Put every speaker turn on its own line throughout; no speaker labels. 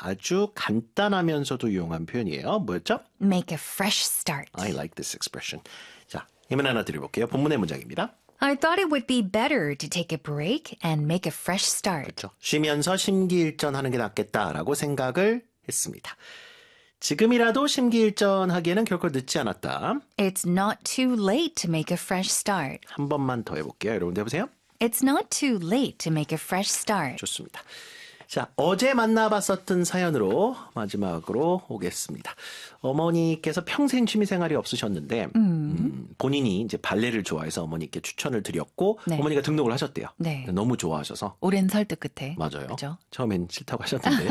아주 간단하면서도 유용한 표현이에요. 뭐였죠?
Make a fresh start.
I like this expression. 자, 힘을 하나 드려볼게요. 본문의 문장입니다.
I thought it would be better to take a break and make a fresh start.
그렇죠. 쉬면서 심기일전하는 게 낫겠다라고 생각을 했습니다. 지금이라도 심기일전하기에는 결코 늦지 않았다.
It's not too late to make a fresh start.
한 번만 더 해볼게요. 여러분들 해보세요.
It's not too late to make a fresh start.
좋습니다. 자, 어제 만나봤었던 사연으로 마지막으로 오겠습니다. 어머니께서 평생 취미생활이 없으셨는데 본인이 이제 발레를 좋아해서 어머니께 추천을 드렸고
네.
어머니가 등록을 하셨대요.
네.
너무 좋아하셔서.
오랜 설득 끝에.
맞아요.
그죠?
처음엔 싫다고 하셨는데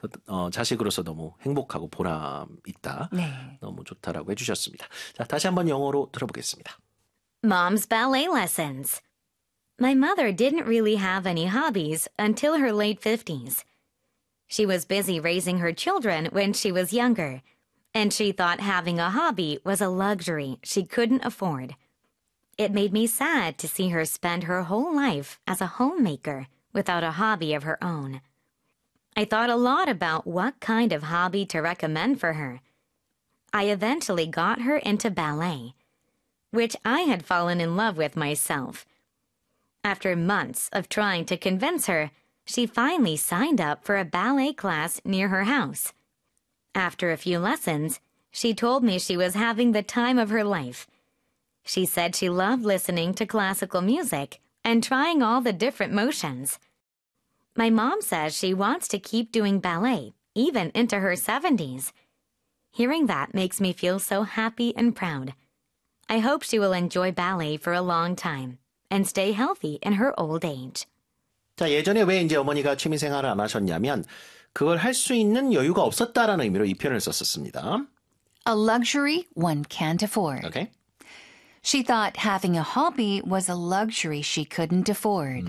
자식으로서 너무 행복하고 보람 있다.
네.
너무 좋다라고 해주셨습니다. 자, 다시 한번 영어로 들어보겠습니다.
Mom's ballet lessons. My mother didn't really have any hobbies until her late 50s. She was busy raising her children when she was younger, and she thought having a hobby was a luxury she couldn't afford. It made me sad to see her spend her whole life as a homemaker without a hobby of her own. I thought a lot about what kind of hobby to recommend for her. I eventually got her into ballet, which I had fallen in love with myself. After months of trying to convince her, she finally signed up for a ballet class near her house. After a few lessons, she told me she was having the time of her life. She said she loved listening to classical music and trying all the different motions. My mom says she wants to keep doing ballet, even into her 70s. Hearing that makes me feel so happy and proud. I hope she will enjoy ballet for a long time and stay healthy in her old age.
자, 예전에 왜 이제 어머니가 취미생활을 안 하셨냐면 그걸 할 수 있는 여유가 없었다라는 의미로 이 표현을 썼었습니다.
A luxury one can't afford.
Okay?
She thought having a hobby was a luxury she couldn't afford.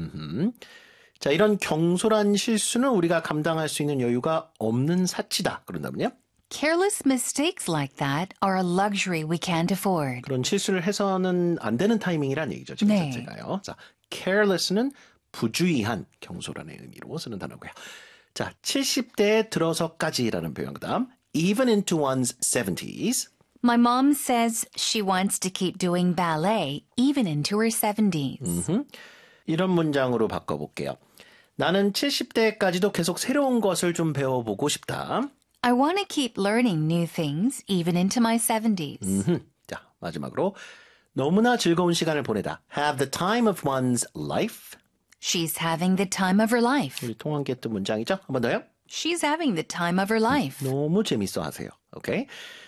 자, 이런 경솔한 실수는 우리가 감당할 수 있는 여유가 없는 사치다. 그런다면요?
Careless mistakes like that are a luxury we can't afford.
그런 실수를 해서는 안 되는 타이밍이란 얘기죠. 지금
네.
자체가요. 자, careless는 부주의한, 경솔한의 의미로 쓰는 단어고요. 자, 70대에 들어서까지라는 표현 그다음 even into one's 70s.
My mom says she wants to keep doing ballet even into her 70s.
이런 문장으로 바꿔볼게요. 나는 70대까지도 계속 새로운 것을 좀 배워보고 싶다.
I want to keep learning new things even into my 70s.
자, 마지막으로 너무나 즐거운 시간을 보내다. Have the time of one's life.
She's having the time of her life.
우리 통한기에 뜬 문장이죠. 한 번 더요.
She's having the time of her life.
너무 재밌어 하세요. 오케이?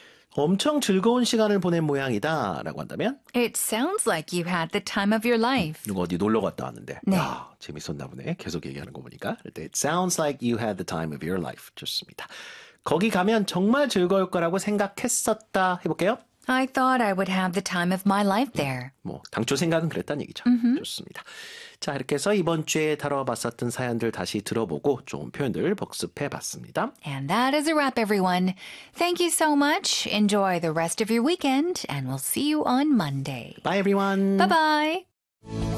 엄청 즐거운 시간을 보낸 모양이다 라고 한다면
It sounds like you had the time of your life.
누가 어디 놀러 갔다 왔는데
네.
야, 재밌었나 보네. 계속 얘기하는 거 보니까. It sounds like you had the time of your life. 좋습니다. 거기 가면 정말 즐거울 거라고 생각했었다 해볼게요.
I thought I would have the time of my life there.
뭐 당초 생각은 그랬다는 얘기죠. 좋습니다. 자, 이렇게 해서 이번 주에 다뤄봤었던 사연들 다시 들어보고 좋은 표현들 복습해봤습니다.
And that is a wrap, everyone. Thank you so much. Enjoy the rest of your weekend, and we'll see you on Monday.
Bye everyone.
Bye-bye.